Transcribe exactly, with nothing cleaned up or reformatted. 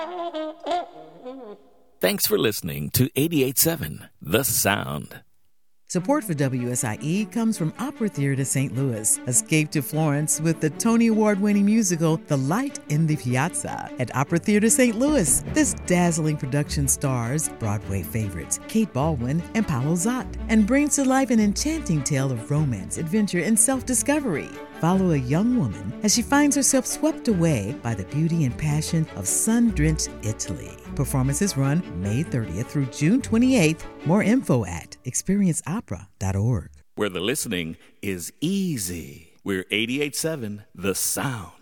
Thanks for listening to eighty-eight point seven The Sound. Support for W S I E comes from Opera Theater Saint Louis. Escape to Florence with the Tony Award-winning musical The Light in the Piazza at Opera Theater Saint Louis. This dazzling production stars Broadway favorites Kate Baldwin and Paulo Zott and brings to life an enchanting tale of romance, adventure, and self-discovery. Follow a young woman as she finds herself swept away by the beauty and passion of sun-drenched Italy. Performances run May thirtieth through June twenty-eighth. More info at experience opera dot org. Where the listening is easy. We're eighty-eight point seven The Sound.